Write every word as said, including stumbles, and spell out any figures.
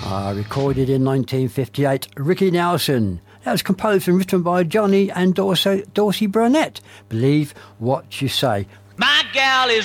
Uh, recorded in nineteen fifty-eight, Ricky Nelson. That was composed and written by Johnny and Dorsey, Dorsey Burnett. Believe What You Say. My gal is